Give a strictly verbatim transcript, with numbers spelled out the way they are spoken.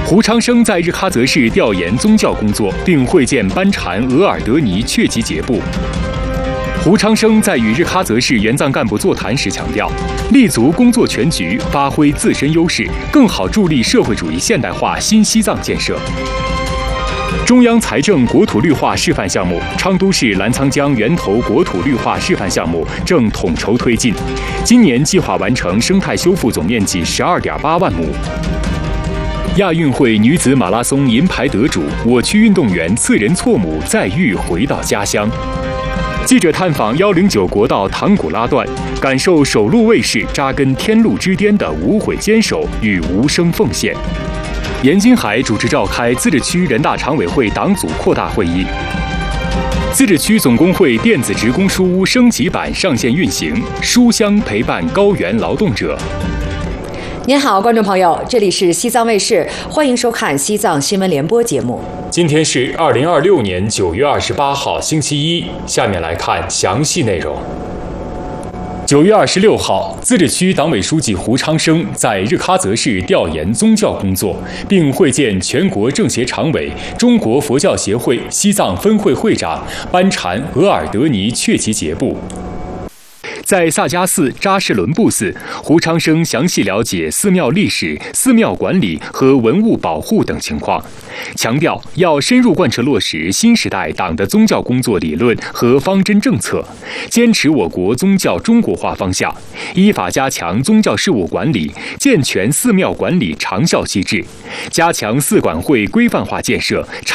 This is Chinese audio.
胡昌生在日喀则市调研宗教工作，并会见班禅额尔德尼确吉杰布。胡昌生在与日喀则市援藏干部座谈时强调，立足工作全局，发挥自身优势，更好助力社会主义现代化新西藏建设。中央财政国土绿化示范项目昌都市澜沧江源头国土绿化示范项目正统筹推进，今年计划完成生态修复总面积十二点八万亩。亚运会女子马拉松银牌得主、我区运动员次仁错母再遇回到家乡。记者探访一零九国道唐古拉段，感受首路卫士扎根天路之巅的无悔坚守与无声奉献。严金海主持召开自治区人大常委会党组扩大会议。自治区总工会电子职工书屋升级版上线运行，书香陪伴高原劳动者。 您好，观众朋友，这里是西藏卫视，欢迎收看西藏新闻联播节目。 今天是二零二六年九月二十八号，星期一。下面来看详细内容。九月二十六号，自治区党委书记胡昌生在日喀则市调研宗教工作，并会见全国政协常委、中国佛教协会西藏分会会长班禅额尔德尼确吉杰布。在萨迦寺、扎什伦布寺，胡昌生详细了解寺庙历史、寺庙管理和文物保护等情况，强调要深入贯彻落实新时代党的宗教工作理论和方针政策，坚持我国宗教中国化方向，依法加强宗教事务管理，健全寺庙管理长效机制，加强寺管会规范化建设。